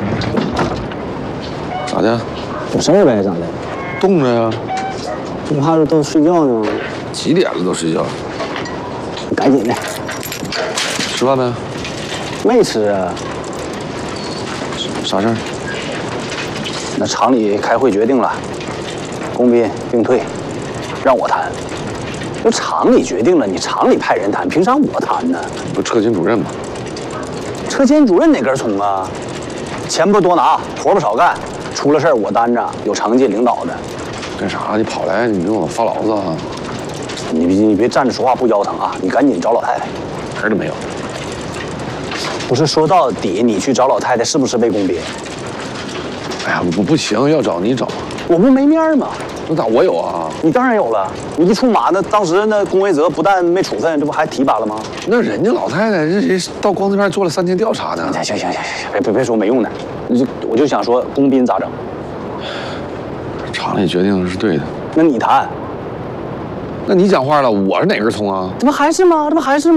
咋的？ 有事儿呗？咋的？ 冻着呀？ 这不怕是都睡觉呢吗？ 几点了都睡觉？ 赶紧的。 吃饭没？ 没吃啊。 啥事儿？ 那厂里开会决定了，龚斌并退，让我谈。这厂里决定了，你厂里派人谈，凭啥我谈呢？ 不车间主任吗？ 车间主任哪根葱啊？钱不多拿，活不少干，出了事儿我担着，有成绩领导的。 干啥？你跑来你跟我发牢骚啊？ 你别站着说话不腰疼啊！你赶紧找老太太。 门都没有。 不是说到底，你去找老太太是不是为龚斌？ 哎呀，不行，要找你找。 我不没面吗？ 那咋我有啊？ 你当然有了，你一出马，那当时那龚维泽不但没处分，这不还提拔了吗？ 那人家老太太这谁到光这边做了3天调查呢？ 行，别说没用的，我就想说龚斌咋整？ 厂里决定的是对的。 那你谈？ 那你讲话了，我是哪根葱啊？ 这不还是吗？